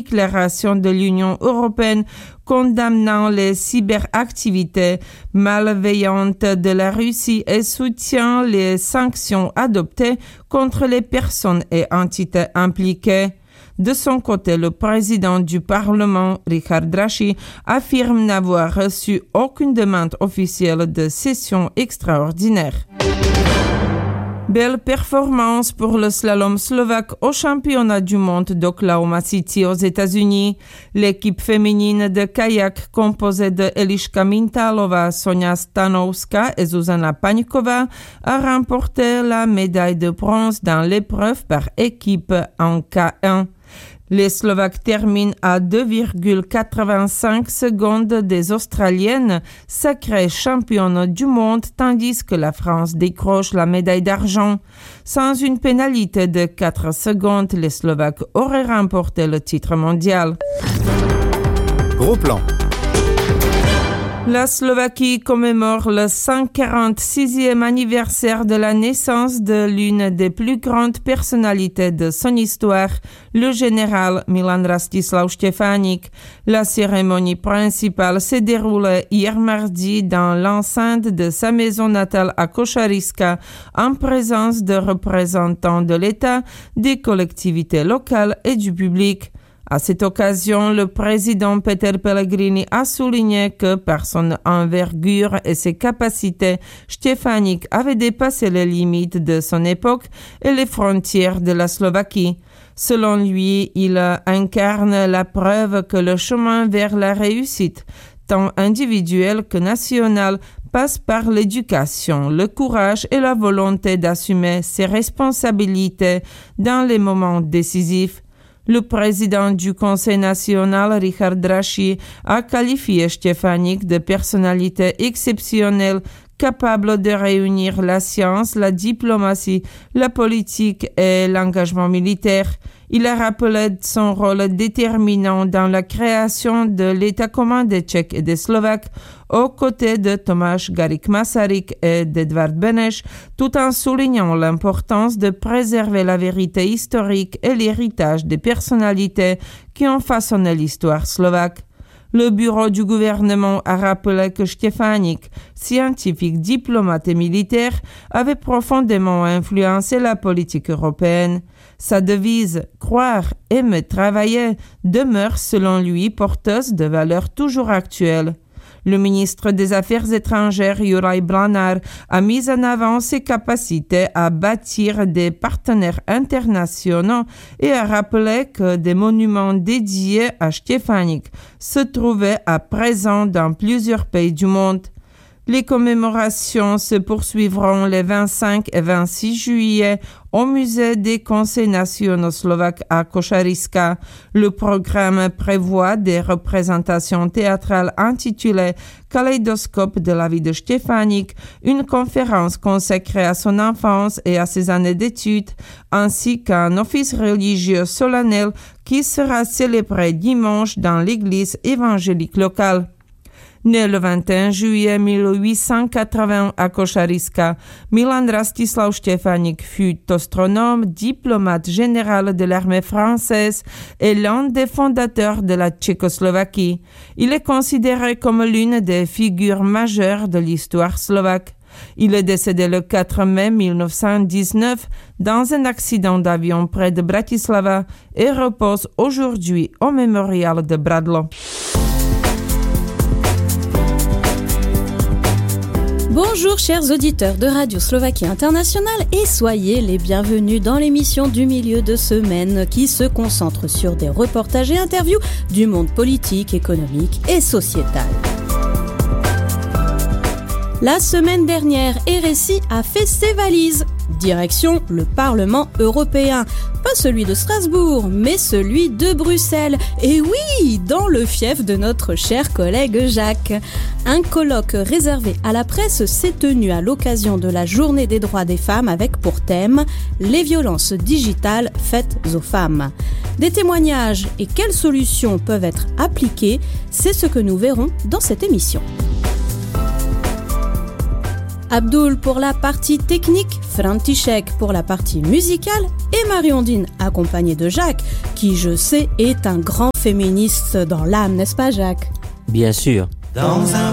déclaration de l'Union européenne condamnant les cyberactivités malveillantes de la Russie et soutient les sanctions adoptées contre les personnes et entités impliquées. De son côté, le président du Parlement, Richard Drachi, affirme n'avoir reçu aucune demande officielle de session extraordinaire. Belle performance pour le slalom slovaque au championnat du monde d'Oklahoma City aux États-Unis. L'équipe féminine de kayak composée de Eliška Mintálová, Sonia Stanovská et Zuzana Paňková a remporté la médaille de bronze dans l'épreuve par équipe en K1. Les Slovaques terminent à 2,85 secondes des Australiennes, sacrées championnes du monde, tandis que la France décroche la médaille d'argent. Sans une pénalité de 4 secondes, les Slovaques auraient remporté le titre mondial. Gros plan. La Slovaquie commémore le 146e anniversaire de la naissance de l'une des plus grandes personnalités de son histoire, le général Milan Rastislav Štefánik. La cérémonie principale s'est déroulée hier mardi dans l'enceinte de sa maison natale à Košariska, en présence de représentants de l'État, des collectivités locales et du public. À cette occasion, le président Peter Pellegrini a souligné que par son envergure et ses capacités, Štefánik avait dépassé les limites de son époque et les frontières de la Slovaquie. Selon lui, il incarne la preuve que le chemin vers la réussite, tant individuelle que nationale, passe par l'éducation, le courage et la volonté d'assumer ses responsabilités dans les moments décisifs. Le président du Conseil national, Richard Drachi, a qualifié Štefánik de personnalité exceptionnelle, capable de réunir la science, la diplomatie, la politique et l'engagement militaire. Il a rappelé son rôle déterminant dans la création de l'État commun des Tchèques et des Slovaques, aux côtés de Tomáš Garrigue-Masaryk et d'Edvard Beneš, tout en soulignant l'importance de préserver la vérité historique et l'héritage des personnalités qui ont façonné l'histoire slovaque. Le bureau du gouvernement a rappelé que Štefánik, scientifique, diplomate et militaire, avait profondément influencé la politique européenne. Sa devise « Croire, aimer, travailler » demeure selon lui porteuse de valeurs toujours actuelles. Le ministre des Affaires étrangères, Juraj Blanár, a mis en avant ses capacités à bâtir des partenaires internationaux et a rappelé que des monuments dédiés à Štefánik se trouvaient à présent dans plusieurs pays du monde. Les commémorations se poursuivront les 25 et 26 juillet au musée des conseils nationaux slovaques à Košariska. Le programme prévoit des représentations théâtrales intitulées Kaléidoscope de la vie de Štefánik, une conférence consacrée à son enfance et à ses années d'études, ainsi qu'un office religieux solennel qui sera célébré dimanche dans l'église évangélique locale. Né le 21 juillet 1880 à Košariska, Milan Rastislav Štefánik fut astronome, diplomate général de l'armée française et l'un des fondateurs de la Tchécoslovaquie. Il est considéré comme l'une des figures majeures de l'histoire slovaque. Il est décédé le 4 mai 1919 dans un accident d'avion près de Bratislava et repose aujourd'hui au mémorial de Bradlo. Bonjour chers auditeurs de Radio Slovaquie Internationale et soyez les bienvenus dans l'émission du milieu de semaine qui se concentre sur des reportages et interviews du monde politique, économique et sociétal. La semaine dernière, RSI a fait ses valises. Direction le Parlement européen. Pas celui de Strasbourg, mais celui de Bruxelles. Et oui, dans le fief de notre cher collègue Jacques. Un colloque réservé à la presse s'est tenu à l'occasion de la Journée des droits des femmes avec pour thème « Les violences digitales faites aux femmes ». Des témoignages et quelles solutions peuvent être appliquées, c'est ce que nous verrons dans cette émission. Abdul pour la partie technique, František pour la partie musicale et Mariondine accompagnée de Jacques, qui je sais est un grand féministe dans l'âme, n'est-ce pas Jacques? Bien sûr. Dans un